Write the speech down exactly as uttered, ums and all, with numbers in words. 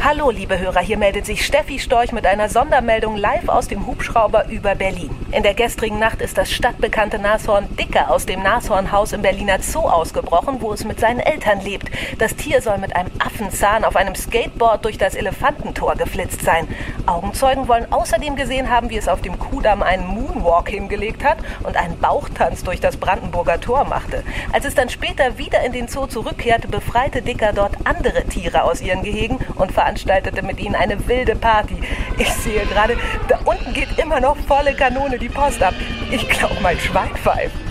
Hallo liebe Hörer, hier meldet sich Steffi Storch mit einer Sondermeldung live aus dem Hubschrauber über Berlin. In der gestrigen Nacht ist das stadtbekannte Nashorn Dicker aus dem Nashornhaus im Berliner Zoo ausgebrochen, wo es mit seinen Eltern lebt. Das Tier soll mit einem Affenzahn auf einem Skateboard durch das Elefantentor geflitzt sein. Augenzeugen wollen außerdem gesehen haben, wie es auf dem Kuhdamm einen Moonwalk hingelegt hat und einen Bauchtanz durch das Brandenburger Tor machte. Als es dann später wieder in den Zoo zurückkehrte, befreite Dicker dort andere Tiere aus ihren Gehegen und veranstaltete mit ihnen eine wilde Party. Ich sehe gerade, da unten geht immer noch volle Kanone die Post ab. Ich glaube, mein Schwein pfeift.